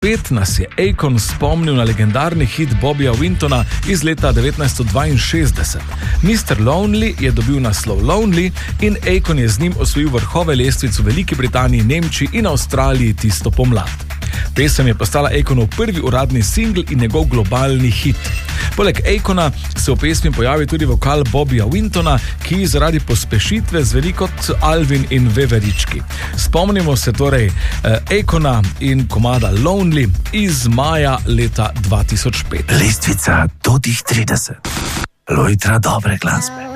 2005 nas je Akon spomnil na legendarni hit Bobbyja Wintona iz leta 1962. Mr. Lonely je dobil naslov Lonely in Akon je z njim osvojil vrhove lestvic v Veliki Britaniji, Nemčiji in Avstraliji tisto pomlad. Pesem je postala Akonov prvi uradni singl in njegov globalni hit. Poleg Akona se v pesmi pojavi tudi vokal Bobbyja Wintona, ki zaradi pospešitve zveni kot Alvin in Veverički. Spomnimo se torej Akona in komada Lonely iz maja leta 2005. Lestvica do tih 30. Lojtra dobre glasbe.